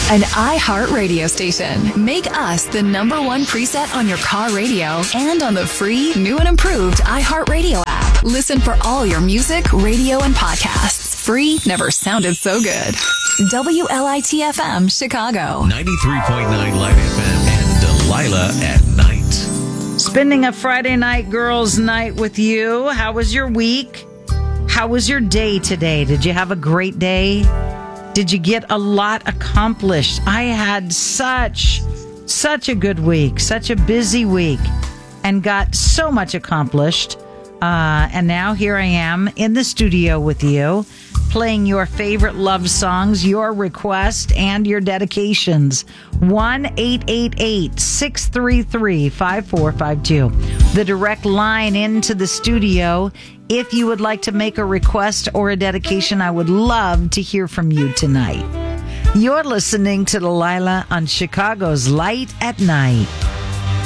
An iHeart radio station. Make us the #1 preset on your car radio and on the free, new and improved iHeart Radio app. Listen for all your music, radio, and podcasts. Free never sounded so good. WLIT-FM, Chicago. 93.9 Light FM and Delilah at night. Spending a Friday night girls' night with you. How was your week? How was your day today? Did you have a great day? Did you get a lot accomplished? I had such a good week, such a busy week, and got so much accomplished. And now here I am in the studio with you, playing your favorite love songs, your requests, and your dedications. 1-888-633-5452. The direct line into the studio. If you would like to make a request or a dedication, I would love to hear from you tonight. You're listening to Delilah on Chicago's Light at Night.